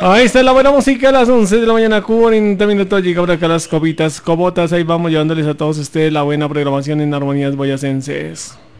Ahí está la buena música a las 11 de la mañana, 40 minutos. Llega por acá las copitas, cobotas. Ahí vamos llevándoles a todos ustedes la buena programación en Armonías Boyacenses.